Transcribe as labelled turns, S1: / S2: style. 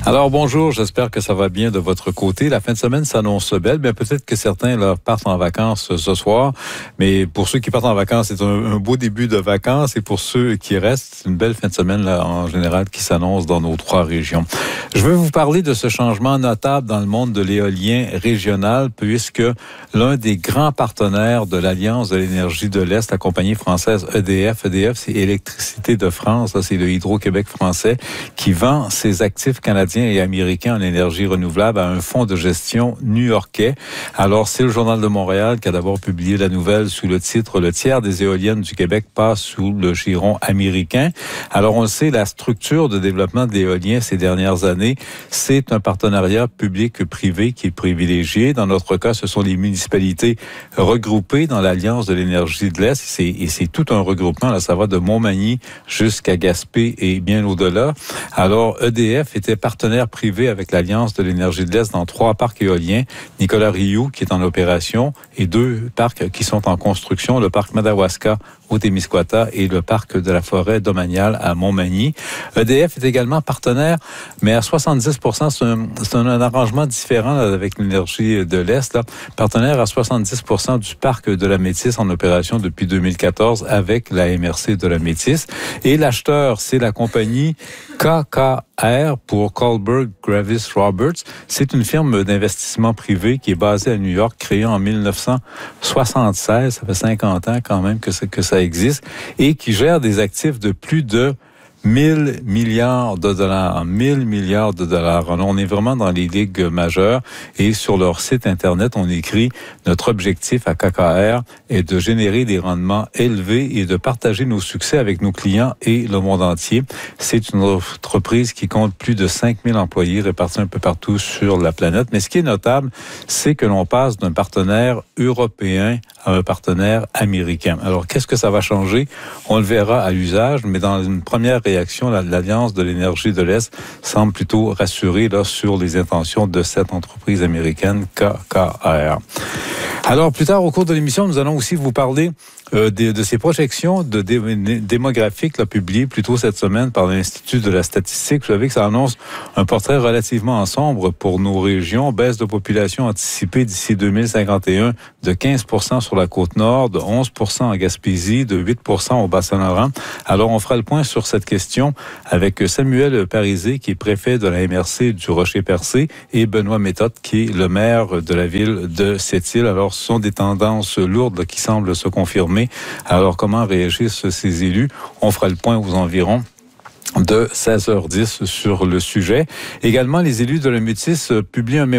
S1: Alors bonjour, j'espère que ça va bien de votre côté. La fin de semaine s'annonce belle, bien peut-être que certains là, partent en vacances ce soir, mais pour ceux qui partent en vacances, c'est un beau début de vacances, et pour ceux qui restent, c'est une belle fin de semaine là, en général qui s'annonce dans nos 3 régions. Je veux vous parler de ce changement notable dans le monde de l'éolien régional, puisque l'un des grands partenaires de l'Alliance de l'énergie de l'Est, la compagnie française EDF, c'est Électricité de France, là, c'est le Hydro-Québec français, qui vend ses actifs canadiens et américains en énergie renouvelable à un fonds de gestion new-yorkais. Alors, c'est le Journal de Montréal qui a d'abord publié la nouvelle sous le titre « Le tiers des éoliennes du Québec passe sous le giron américain ». Alors, on le sait, la structure de développement de l'éolien ces dernières années, c'est un partenariat public-privé qui est privilégié. Dans notre cas, ce sont les municipalités regroupées dans l'Alliance de l'énergie de l'Est. Et c'est tout un regroupement. Là, ça va de Montmagny jusqu'à Gaspé et bien au-delà. Alors, EDF était partenaire privé avec l'Alliance de l'énergie de l'Est dans 3 parcs éoliens. Nicolas-Rioux, qui est en opération, et 2 parcs qui sont en construction, le parc Madawaska au Témiscouata et le parc de la forêt domaniale à Montmagny. EDF est également partenaire, mais à 70%, c'est un arrangement différent là, avec l'énergie de l'Est. Là. Partenaire à 70% du parc de la Métis en opération depuis 2014 avec la MRC de la Métis. Et l'acheteur, c'est la compagnie KKR pour Kohlberg Gravis Roberts. C'est une firme d'investissement privé qui est basée à New York, créée en 1976. Ça fait 50 ans quand même que ça existe, et qui gère des actifs de plus de 1000 milliards de dollars. 1000 milliards de dollars. Alors, on est vraiment dans les ligues majeures, et sur leur site Internet, on écrit « Notre objectif à KKR est de générer des rendements élevés et de partager nos succès avec nos clients et le monde entier. » C'est une entreprise qui compte plus de 5000 employés répartis un peu partout sur la planète. Mais ce qui est notable, c'est que l'on passe d'un partenaire européen à un partenaire américain. Alors, qu'est-ce que ça va changer? On le verra à l'usage, mais dans une première réaction, l'Alliance de l'énergie de l'Est semble plutôt rassurée là, sur les intentions de cette entreprise américaine KKR. Alors, plus tard au cours de l'émission, nous allons aussi vous parler de ces projections démographiques là, publiées plus tôt cette semaine par l'Institut de la statistique. Vous savez que ça annonce un portrait relativement sombre pour nos régions. Baisse de population anticipée d'ici 2051 de 15% sur la Côte-Nord, de 11% en Gaspésie, de 8% au Bas-Saint-Laurent. Alors, on fera le point sur cette question avec Samuel Parisé, qui est préfet de la MRC du Rocher-Percé, et Benoît Méthode, qui est le maire de la ville de Sept-Îles. Alors, ce sont des tendances lourdes là, qui semblent se confirmer. Alors, comment réagissent ces élus? On fera le point aux environs de 16h10 sur le sujet. Également, les élus de la Métis publient un mémoire